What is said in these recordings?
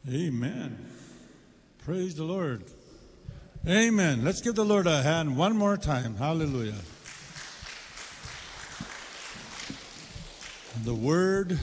Amen. Praise the Lord. Amen. Let's give the Lord a hand one more time. Hallelujah. The Word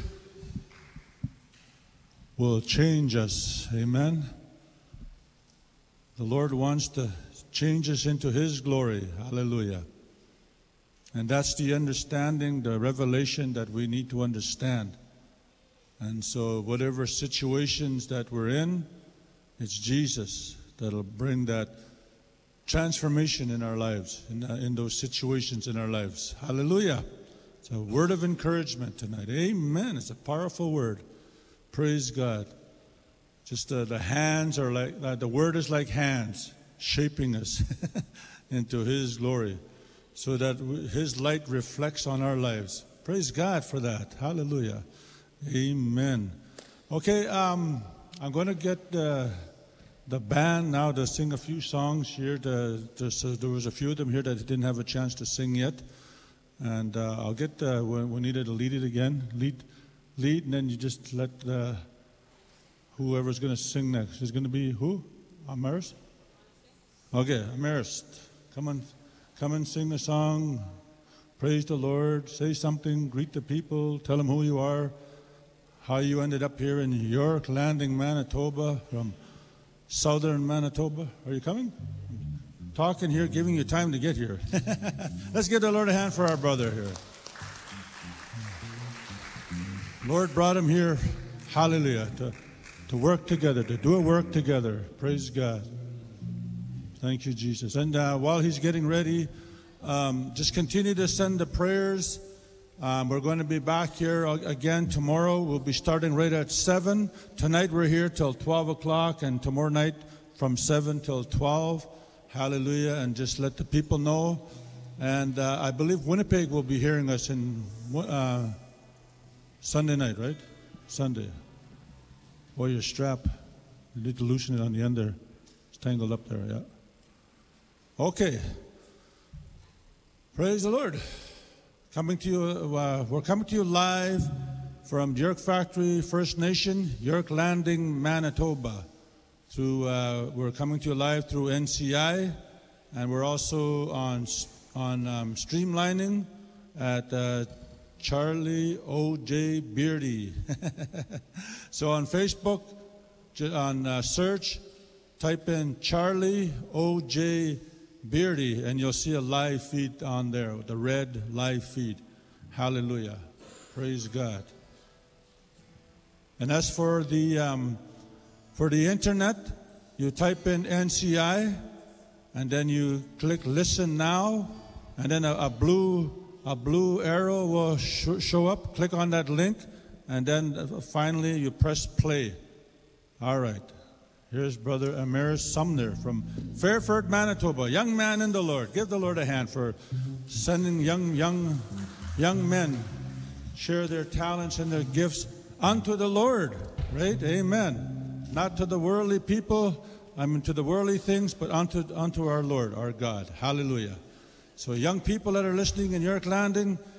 will change us. Amen. The Lord wants to change us into His glory. Hallelujah. And that's the understanding, the revelation that we need to understand. And so whatever situations that we're in, it's Jesus that'll bring that transformation in our lives, in those situations in our lives. Hallelujah. It's a word of encouragement tonight. Amen. It's a powerful word. Praise God. Just the hands are like, the word is like hands shaping us into His glory so that His light reflects on our lives. Praise God for that. Hallelujah. Amen. Okay, I'm going to get the band now to sing a few songs here. There was a few of them here that didn't have a chance to sing yet. And I'll get Juanita to lead it again. Lead, and then you just let whoever's going to sing next. Is going to be who? Amaris? Okay, Amaris. Come and sing a song. Praise the Lord. Say something. Greet the people. Tell them who you are. How you ended up here in York Landing, Manitoba, from southern Manitoba. Are you coming? Talking here, giving you time to get here. Let's give the Lord a hand for our brother here. Lord brought him here, hallelujah, to work together, to do a work together. Praise God. Thank you, Jesus. And while he's getting ready, just continue to send the prayers. We're going to be back here again tomorrow. We'll be starting right at 7. Tonight we're here till 12 o'clock, and tomorrow night from 7 till 12. Hallelujah. And just let the people know. And I believe Winnipeg will be hearing us in Sunday night, right? Sunday. Or your strap. You need to loosen it on the end there. It's tangled up there, yeah. Okay. Praise the Lord. Coming to you, we're coming to you live from York Factory First Nation, York Landing, Manitoba. We're coming to you live through NCI, and we're also on streamlining at Charlie O.J. Beardy. So on Facebook, on search, type in Charlie O.J. Beardy, and you'll see a live feed on there, the red live feed. Hallelujah. Praise God. And as for the internet, you type in NCI, and then you click Listen Now, and then a blue arrow will show up. Click on that link, and then finally you press play. All right. Here's Brother Amaris Sumner from Fairford, Manitoba. Young man in the Lord. Give the Lord a hand for sending young men share their talents and their gifts unto the Lord. Right? Amen. Not to the worldly people, to the worldly things, but unto our Lord, our God. Hallelujah. So young people that are listening in York Landing,